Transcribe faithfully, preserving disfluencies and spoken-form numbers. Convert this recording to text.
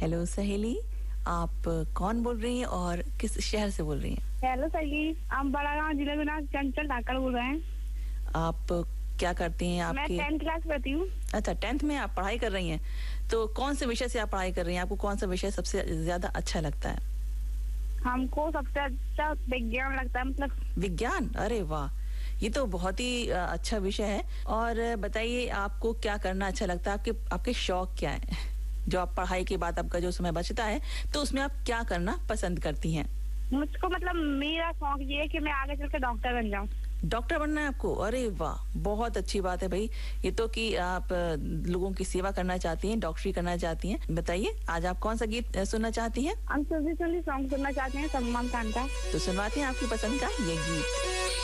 Hello सहेली, आप कौन बोल रही हैं और किस शहर से बोल रही हैं? हेलो सहेली, हम बड़ागांव जिले में ना चंचल ठाकर बोल रहे हैं। आप क्या करती हैं? मैं आपकी टेंथ क्लास पढ़ती हूँ। अच्छा, टेंथ में आप पढ़ाई कर रही हैं। तो कौन से विषय से आप पढ़ाई कर रही हैं? आपको कौन सा विषय सबसे ज्यादा अच्छा लगता है? हमको सबसे अच्छा विज्ञान लगता है, मतलब विज्ञान। अरे वाह, ये तो बहुत ही अ, अच्छा विषय है। और बताइए, आपको क्या करना अच्छा लगता है? आपके आपके शौक क्या है? जो आप पढ़ाई के बाद आपका जो समय बचता है, तो उसमें आप क्या करना पसंद करती हैं? मुझको मतलब मेरा शौक ये है कि मैं आगे चल के डॉक्टर बन जाऊँ। डॉक्टर बनना है आपको? अरे वाह, बहुत अच्छी बात है भाई। ये तो कि आप अ, लोगों की सेवा करना चाहती हैं, डॉक्टरी करना चाहती हैं। बताइए, आज आप कौन सा गीत अ, सुनना चाहती हैं? हम सुधी सुधी सॉन्ग सुनना चाहते हैं सलमान खान का। तो सुनवाते हैं आपकी पसंद का ये गीत।